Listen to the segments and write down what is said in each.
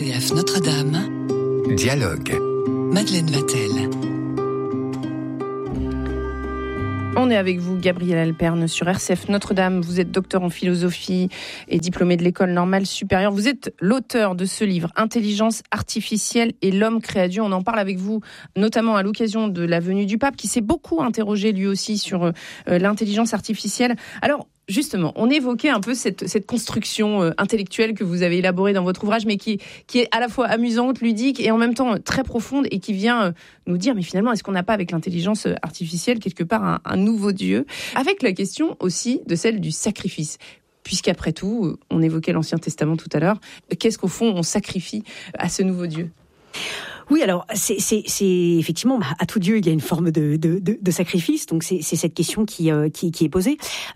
RCF Notre-Dame. Dialogue. Madeleine Vatel. On est avec vous, Gabrielle Alperne, sur RCF Notre-Dame. Vous êtes docteur en philosophie et diplômé de l'École normale supérieure. Vous êtes l'auteur de ce livre, Intelligence artificielle et l'homme créé à Dieu. On en parle avec vous, notamment à l'occasion de la venue du pape, qui s'est beaucoup interrogé lui aussi sur l'intelligence artificielle. Alors, justement, on évoquait un peu cette construction intellectuelle que vous avez élaborée dans votre ouvrage, mais qui est à la fois amusante, ludique et en même temps très profonde et qui vient nous dire, mais finalement, est-ce qu'on n'a pas avec l'intelligence artificielle quelque part un nouveau Dieu ? Avec la question aussi de celle du sacrifice. Puisqu'après tout, on évoquait l'Ancien Testament tout à l'heure, qu'est-ce qu'au fond on sacrifie à ce nouveau Dieu ? Oui, alors c'est effectivement à tout Dieu il y a une forme de sacrifice, donc c'est cette question qui est posée.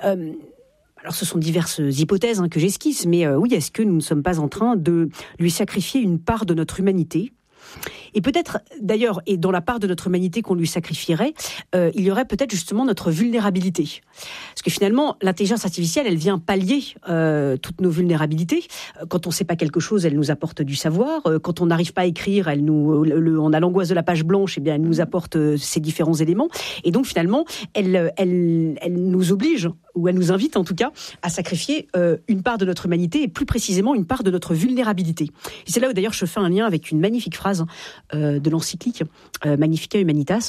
Alors ce sont diverses hypothèses que j'esquisse, mais oui, est-ce que nous ne sommes pas en train de lui sacrifier une part de notre humanité ? Et peut-être, d'ailleurs, et dans la part de notre humanité qu'on lui sacrifierait, il y aurait peut-être justement notre vulnérabilité. Parce que finalement, l'intelligence artificielle, elle vient pallier toutes nos vulnérabilités. Quand on ne sait pas quelque chose, elle nous apporte du savoir. Quand on n'arrive pas à écrire, on a l'angoisse de la page blanche, eh bien, elle nous apporte ces différents éléments. Et donc, finalement, elle nous oblige, ou elle nous invite en tout cas, à sacrifier une part de notre humanité, et plus précisément une part de notre vulnérabilité. Et c'est là où d'ailleurs je fais un lien avec une magnifique phrase de l'encyclique Magnificat Humanitas,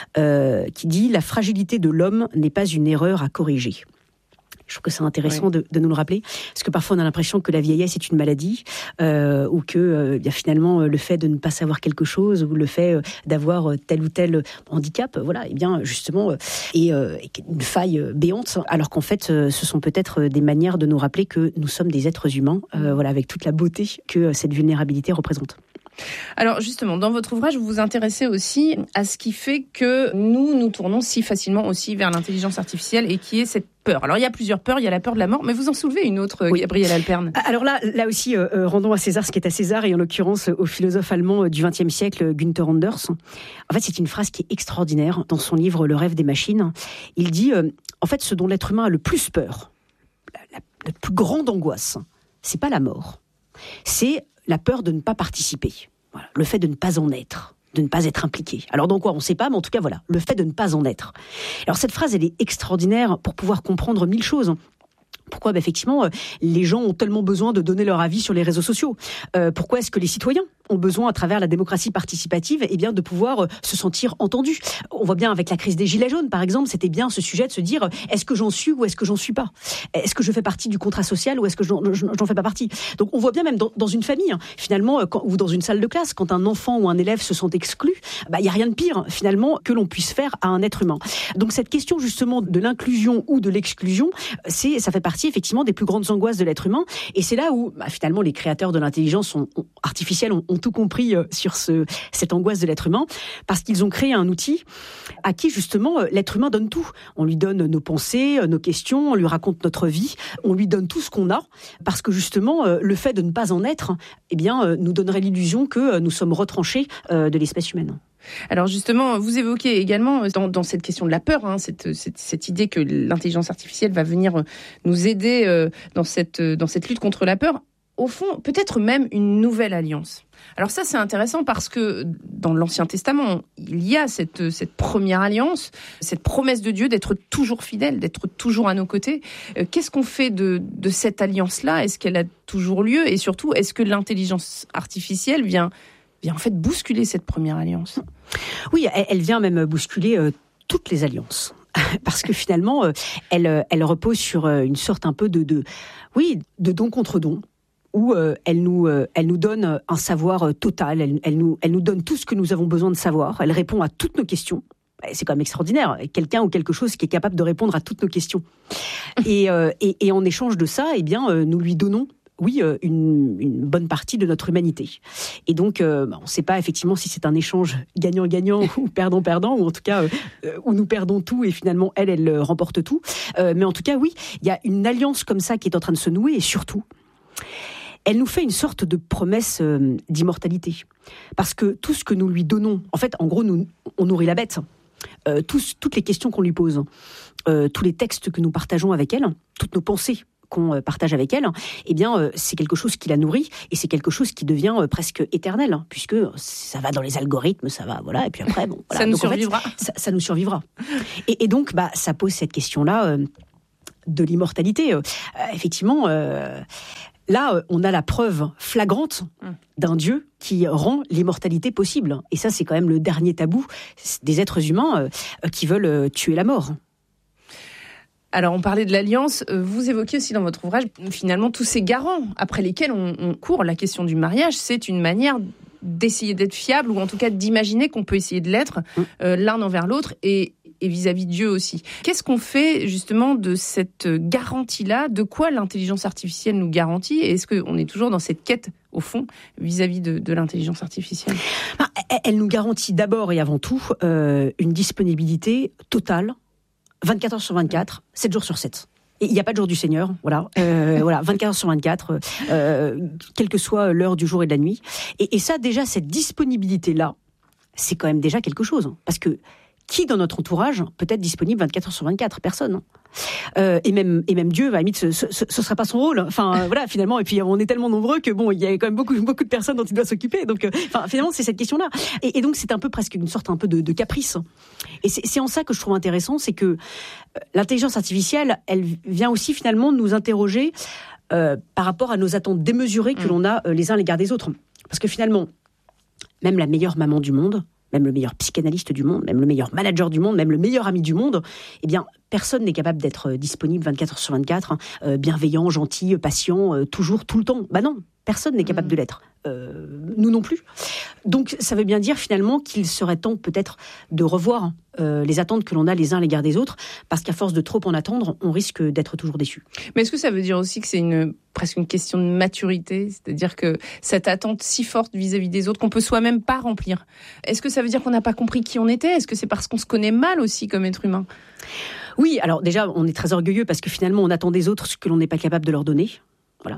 qui dit « La fragilité de l'homme n'est pas une erreur à corriger ». Je trouve que c'est intéressant de nous le rappeler, parce que parfois on a l'impression que la vieillesse est une maladie, ou que finalement le fait de ne pas savoir quelque chose, ou le fait d'avoir tel ou tel handicap, voilà, et bien justement est une faille béante, alors qu'en fait ce sont peut-être des manières de nous rappeler que nous sommes des êtres humains, voilà, avec toute la beauté que cette vulnérabilité représente. Alors justement, dans votre ouvrage, vous vous intéressez aussi à ce qui fait que nous tournons si facilement aussi vers l'intelligence artificielle et qui est cette peur. Alors il y a plusieurs peurs, il y a la peur de la mort, mais vous en soulevez une autre, oui. Gabrielle Alperne. Alors là aussi, rendons à César ce qui est à César, et en l'occurrence au philosophe allemand du XXe siècle, Günther Anders. En fait, c'est une phrase qui est extraordinaire dans son livre Le rêve des machines. Il dit, en fait, ce dont l'être humain a le plus peur, la plus grande angoisse, c'est pas la mort, c'est la peur de ne pas participer. Voilà, le fait de ne pas en être, de ne pas être impliqué. Alors dans quoi, on ne sait pas, mais en tout cas, voilà, le fait de ne pas en être. Alors cette phrase, elle est extraordinaire pour pouvoir comprendre 1000 choses. Pourquoi ? Effectivement, les gens ont tellement besoin de donner leur avis sur les réseaux sociaux. Pourquoi est-ce que les citoyens ont besoin, à travers la démocratie participative, eh bien, de pouvoir se sentir entendus ? On voit bien avec la crise des Gilets jaunes, par exemple, c'était bien ce sujet de se dire, est-ce que j'en suis ou est-ce que j'en suis pas ? Est-ce que je fais partie du contrat social ou est-ce que j'en fais pas partie ? Donc on voit bien même dans une famille, finalement, ou dans une salle de classe, quand un enfant ou un élève se sent exclu, il n'y a rien de pire, finalement, que l'on puisse faire à un être humain. Donc cette question, justement, de l'inclusion ou de l'exclusion, ça fait partie, effectivement, des plus grandes angoisses de l'être humain. Et c'est là où, finalement, les créateurs de l'intelligence artificielle ont tout compris sur cette angoisse de l'être humain, parce qu'ils ont créé un outil à qui, justement, l'être humain donne tout. On lui donne nos pensées, nos questions, on lui raconte notre vie, on lui donne tout ce qu'on a, parce que, justement, le fait de ne pas en être, eh bien, nous donnerait l'illusion que nous sommes retranchés de l'espèce humaine. Alors justement, vous évoquez également dans cette question de la peur, cette idée que l'intelligence artificielle va venir nous aider dans cette lutte contre la peur. Au fond, peut-être même une nouvelle alliance. Alors ça, c'est intéressant parce que dans l'Ancien Testament, il y a cette première alliance, cette promesse de Dieu d'être toujours fidèle, d'être toujours à nos côtés. Qu'est-ce qu'on fait de cette alliance-là ? Est-ce qu'elle a toujours lieu ? Et surtout, est-ce que l'intelligence artificielle vient en fait bousculer cette première alliance ? Oui, elle vient même bousculer toutes les alliances. Parce que finalement, elle repose sur une sorte un peu de don contre don, où elle nous donne un savoir total, elle nous donne tout ce que nous avons besoin de savoir, elle répond à toutes nos questions. C'est quand même extraordinaire, quelqu'un ou quelque chose qui est capable de répondre à toutes nos questions. Et en échange de ça, eh bien, nous lui donnons une bonne partie de notre humanité. Et donc, on ne sait pas effectivement si c'est un échange gagnant-gagnant ou perdant-perdant, ou en tout cas, où nous perdons tout et finalement, elle remporte tout. Mais en tout cas, oui, il y a une alliance comme ça qui est en train de se nouer, et surtout, elle nous fait une sorte de promesse d'immortalité. Parce que tout ce que nous lui donnons, en fait, en gros, on nourrit la bête. Toutes les questions qu'on lui pose, tous les textes que nous partageons avec elle, toutes nos pensées qu'on partage avec elle, eh bien, c'est quelque chose qui la nourrit et c'est quelque chose qui devient presque éternel, puisque ça va dans les algorithmes, ça va, voilà, et puis après, bon, voilà. Ça nous donc, survivra. En fait, ça nous survivra. Et donc, ça pose cette question-là de l'immortalité. Effectivement, là, on a la preuve flagrante d'un Dieu qui rend l'immortalité possible. Et ça, c'est quand même le dernier tabou des êtres humains qui veulent tuer la mort. Alors, on parlait de l'alliance. Vous évoquez aussi dans votre ouvrage, finalement, tous ces garants après lesquels on court. La question du mariage, c'est une manière d'essayer d'être fiable, ou en tout cas d'imaginer qu'on peut essayer de l'être l'un envers l'autre et vis-à-vis de Dieu aussi. Qu'est-ce qu'on fait justement de cette garantie-là? De quoi l'intelligence artificielle nous garantit? Et est-ce qu'on est toujours dans cette quête, au fond, vis-à-vis de l'intelligence artificielle? Elle nous garantit d'abord et avant tout une disponibilité totale, 24 heures sur 24, 7 jours sur 7. Et il n'y a pas de jour du Seigneur, voilà, 24 heures sur 24, quelle que soit l'heure du jour et de la nuit. Et ça, déjà, cette disponibilité-là, c'est quand même déjà quelque chose. Parce que qui dans notre entourage peut être disponible 24 heures sur 24? Personne. Et même Dieu, à la limite, ce serait pas son rôle. Enfin, voilà, finalement. Et puis, on est tellement nombreux que bon, il y a quand même beaucoup de personnes dont il doit s'occuper. Donc, finalement, c'est cette question-là. Et donc, c'est un peu presque une sorte un peu de caprice. Et c'est en ça que je trouve intéressant, c'est que l'intelligence artificielle, elle vient aussi finalement nous interroger par rapport à nos attentes démesurées que l'on a les uns à l'égard des autres. Parce que finalement, même la meilleure maman du monde, même le meilleur psychanalyste du monde, même le meilleur manager du monde, même le meilleur ami du monde, eh bien, personne n'est capable d'être disponible 24 heures sur 24, bienveillant, gentil, patient, toujours, tout le temps. Non, personne n'est capable de l'être. Nous non plus. Donc, ça veut bien dire finalement qu'il serait temps peut-être de revoir les attentes que l'on a les uns à l'égard des autres, parce qu'à force de trop en attendre, on risque d'être toujours déçu. Mais est-ce que ça veut dire aussi que c'est presque une question de maturité, c'est-à-dire que cette attente si forte vis-à-vis des autres qu'on peut soi-même pas remplir? Est-ce que ça veut dire qu'on n'a pas compris qui on était? Est-ce que c'est parce qu'on se connaît mal aussi comme être humain? Oui, alors déjà, on est très orgueilleux parce que finalement, on attend des autres ce que l'on n'est pas capable de leur donner. Voilà.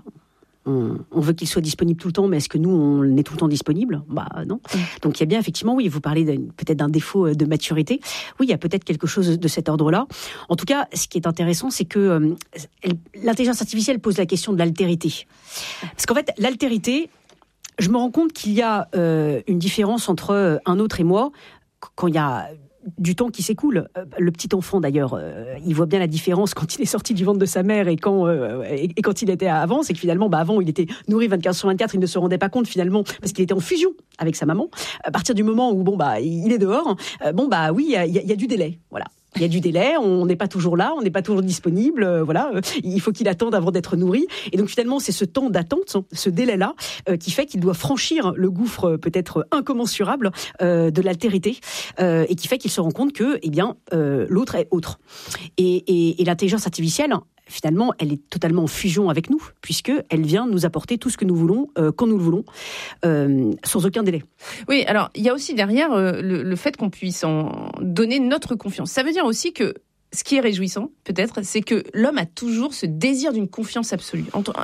On veut qu'ils soient disponibles tout le temps, mais est-ce que nous, on est tout le temps disponible? Non. Donc il y a bien, effectivement, oui, vous parlez peut-être d'un défaut de maturité. Oui, il y a peut-être quelque chose de cet ordre-là. En tout cas, ce qui est intéressant, c'est que l'intelligence artificielle pose la question de l'altérité. Parce qu'en fait, l'altérité, je me rends compte qu'il y a une différence entre un autre et moi quand il y a du temps qui s'écoule. Le petit enfant, d'ailleurs, il voit bien la différence quand il est sorti du ventre de sa mère et quand il était avant. C'est que finalement, avant, il était nourri 24 sur 24, il ne se rendait pas compte finalement, parce qu'il était en fusion avec sa maman. À partir du moment où, il est dehors, oui, il y a du délai, voilà. Il y a du délai, on n'est pas toujours là, on n'est pas toujours disponible, il faut qu'il attende avant d'être nourri. Et donc finalement, c'est ce temps d'attente, ce délai-là, qui fait qu'il doit franchir le gouffre peut-être incommensurable de l'altérité, et qui fait qu'il se rend compte que, l'autre est autre. Et l'intelligence artificielle, finalement, elle est totalement en fusion avec nous, puisqu'elle vient nous apporter tout ce que nous voulons, quand nous le voulons, sans aucun délai. Oui, alors, il y a aussi derrière le fait qu'on puisse en donner notre confiance. Ça veut dire aussi que ce qui est réjouissant, peut-être, c'est que l'homme a toujours ce désir d'une confiance absolue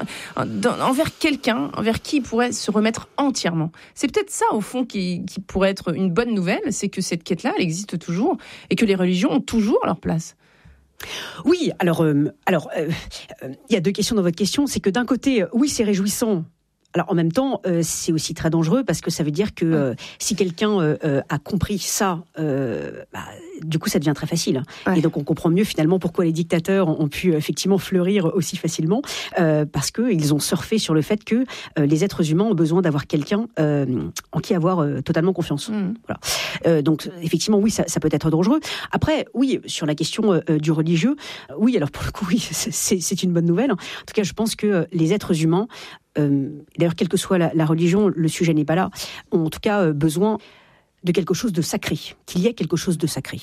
envers quelqu'un, envers qui il pourrait se remettre entièrement. C'est peut-être ça, au fond, qui pourrait être une bonne nouvelle, c'est que cette quête-là, elle existe toujours, et que les religions ont toujours leur place. Oui, alors, il y a deux questions dans votre question. C'est que d'un côté, oui, c'est réjouissant. Alors en même temps, c'est aussi très dangereux parce que ça veut dire que si quelqu'un a compris ça, du coup ça devient très facile. Ouais. Et donc on comprend mieux finalement pourquoi les dictateurs ont pu effectivement fleurir aussi facilement, parce qu'ils ont surfé sur le fait que les êtres humains ont besoin d'avoir quelqu'un en qui avoir totalement confiance. Voilà. Donc effectivement oui, ça peut être dangereux. Après oui, sur la question du religieux, oui, alors pour le coup oui, c'est une bonne nouvelle. En tout cas je pense que les êtres humains, d'ailleurs, quelle que soit la religion, le sujet n'est pas là, ont en tout cas besoin de quelque chose de sacré, qu'il y ait quelque chose de sacré.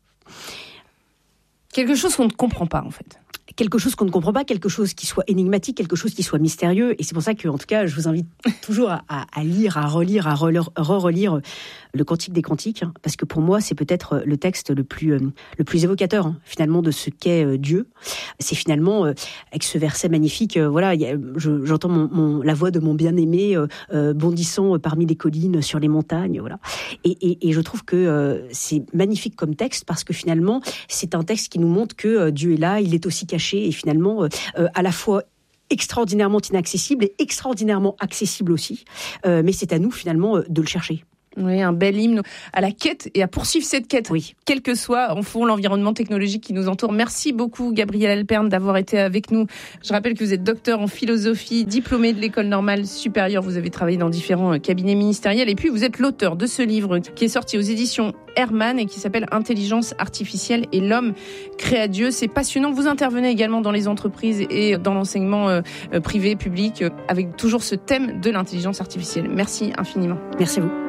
Quelque chose qu'on ne comprend pas, en fait. Quelque chose qu'on ne comprend pas, quelque chose qui soit énigmatique, quelque chose qui soit mystérieux. Et c'est pour ça que, en tout cas, je vous invite toujours à lire, à relire, à re-relire le Cantique des Cantiques, parce que pour moi, c'est peut-être le texte le plus évocateur, finalement, de ce qu'est Dieu. C'est finalement, avec ce verset magnifique, j'entends la voix de mon bien-aimé bondissant parmi les collines, sur les montagnes, voilà. Et je trouve que c'est magnifique comme texte, parce que finalement, c'est un texte qui nous montre que Dieu est là, il est aussi caché, et finalement, à la fois extraordinairement inaccessible et extraordinairement accessible aussi. Mais c'est à nous, finalement, de le chercher. Oui, un bel hymne à la quête et à poursuivre cette quête, oui. Quel que soit en fond l'environnement technologique qui nous entoure. Merci beaucoup Gabrielle Alperne d'avoir été avec nous. Je rappelle que vous êtes docteur en philosophie, diplômé de l'École normale supérieure. Vous avez travaillé dans différents cabinets ministériels et puis vous êtes l'auteur de ce livre qui est sorti aux éditions Hermann et qui s'appelle Intelligence artificielle et l'homme créa Dieu. C'est passionnant. Vous intervenez également dans les entreprises et dans l'enseignement privé, public, avec toujours ce thème de l'intelligence artificielle. Merci infiniment. Merci à vous.